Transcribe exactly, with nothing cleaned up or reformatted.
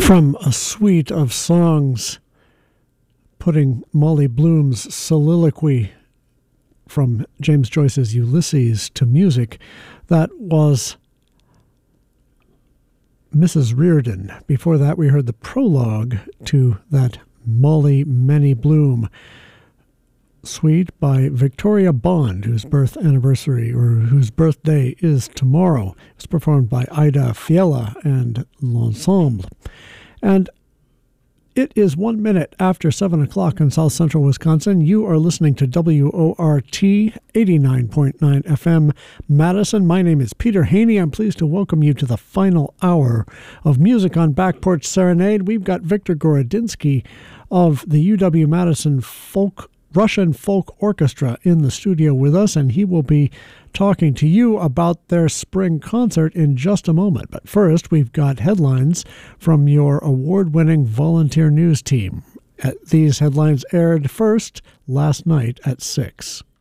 From a suite of songs putting Molly Bloom's soliloquy from James Joyce's Ulysses to music, that was Missus Reardon. Before that, we heard the prologue to that Molly Many Bloom suite by Victoria Bond, whose birth anniversary or whose birthday is tomorrow. It was performed by Ida Fiala and L'Ensemble. And it is one minute after seven o'clock in South Central Wisconsin. You are listening to W O R T eighty-nine point nine F M Madison. My name is Peter Haney. I'm pleased to welcome you to the final hour of Music on Back Porch Serenade. We've got Victor Gorodinsky of the U W-Madison Folk Russian Folk Orchestra in the studio with us, and he will be talking to you about their spring concert in just a moment. But first, we've got headlines from your award-winning volunteer news team. These headlines aired first last night at six.